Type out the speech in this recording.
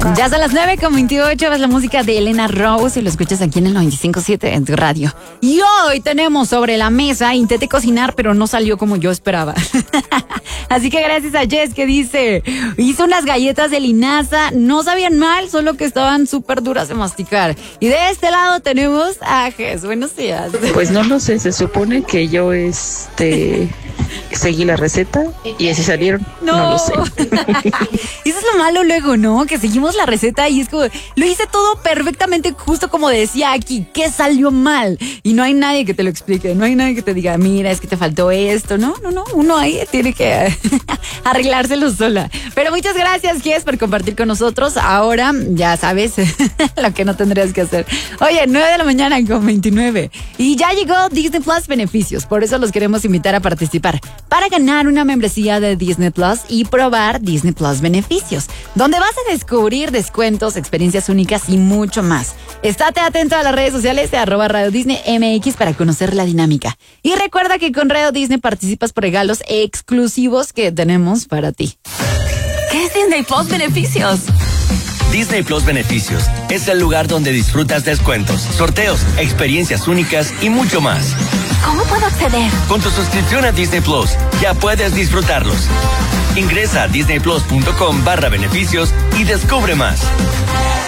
Ya son las 9:28, ves la música de Elena Rose y lo escuchas aquí en el 95.7 en tu radio. Y hoy tenemos sobre la mesa, intenté cocinar pero no salió como yo esperaba. Así que gracias a Jess que dice, hizo unas galletas de linaza, no sabían mal, solo que estaban súper duras de masticar. Y de este lado tenemos a Jess, buenos días. Pues no lo sé, se supone que yo seguí la receta y así salieron. No lo sé. Eso es lo malo luego, ¿no? Que seguimos la receta y es como, lo hice todo perfectamente justo como decía aquí, ¿qué salió mal? Y no hay nadie que te lo explique, no hay nadie que te diga, mira, es que te faltó esto, no, uno ahí tiene que arreglárselo sola. Pero muchas gracias, Jess, por compartir con nosotros. Ahora ya sabes lo que no tendrías que hacer. Oye, 9:29 y ya llegó Disney Plus Beneficios, por eso los queremos invitar a participar para ganar una membresía de Disney Plus y probar Disney Plus Beneficios, donde vas a descubrir descuentos, experiencias únicas y mucho más. Estate atento a las redes sociales de @Radio Disney MX para conocer la dinámica. Y recuerda que con Radio Disney participas por regalos exclusivos que tenemos para ti. ¿Qué es Disney Plus Beneficios? Disney Plus Beneficios es el lugar donde disfrutas descuentos, sorteos, experiencias únicas y mucho más. ¿Cómo puedo acceder? Con tu suscripción a Disney Plus ya puedes disfrutarlos. Ingresa a disneyplus.com/beneficios y descubre más.